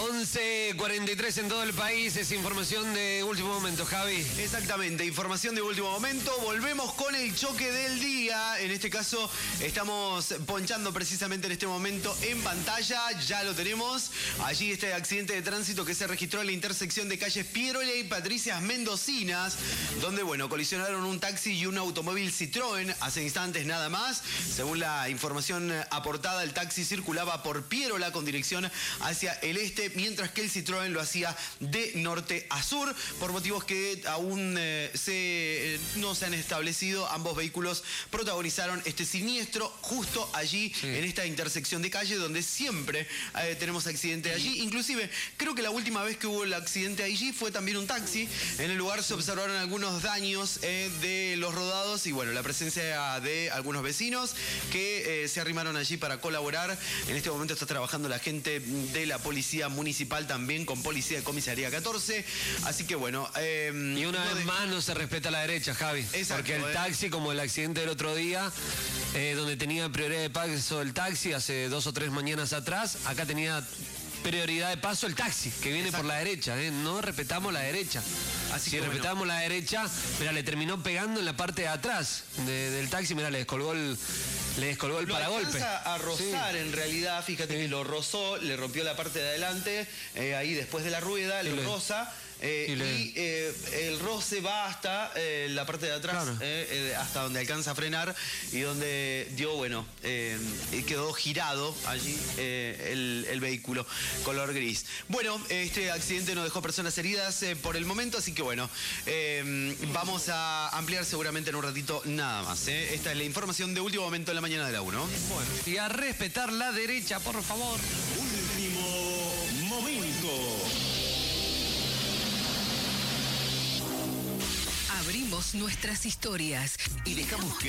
11:43 en todo el país, es información de último momento, Javi. Exactamente, información de último momento. Volvemos con el choque del día. En este caso estamos ponchando precisamente en este momento en pantalla. Ya lo tenemos. Allí este accidente de tránsito que se registró en la intersección de calles Pierola y Patricias Mendocinas, donde, bueno, colisionaron un taxi y un automóvil Citroën hace instantes nada más. Según la información aportada, el taxi circulaba por Pierola con dirección hacia el este, mientras que el Citroën lo hacía de norte a sur. Por motivos que aún no se han establecido, ambos vehículos protagonizaron este siniestro justo allí, en esta intersección de calle, donde siempre tenemos accidente allí. Inclusive, creo que la última vez que hubo el accidente allí fue también un taxi. En el lugar se observaron algunos daños de los rodados y, bueno, la presencia de algunos vecinos que se arrimaron allí para colaborar. En este momento está trabajando la gente de la policía municipal también con policía de comisaría 14. Así que, bueno... y una vez más no se respeta la derecha, Javi. Exacto, porque el taxi, como el accidente del otro día, donde tenía prioridad de paso el taxi hace 2 o 3 mañanas atrás, acá tenía prioridad de paso el taxi, que viene por la derecha. No respetamos la derecha. Así si que, respetamos la derecha, mira, le terminó pegando en la parte de atrás del taxi, mira, le descolgó el paragolpe. Lo alcanza a rozar, en realidad, fíjate que lo rozó, le rompió la parte de adelante, ahí después de la rueda, lo roza. El roce va hasta la parte de atrás, hasta donde alcanza a frenar y donde dio, bueno, quedó girado allí el vehículo color gris. Bueno, este accidente no dejó personas heridas por el momento, así que, bueno, vamos a ampliar seguramente en un ratito nada más. Esta es la información de último momento en la mañana de la 1. Bueno, y a respetar la derecha, por favor. Último momento. Abrimos nuestras historias Y dejamos que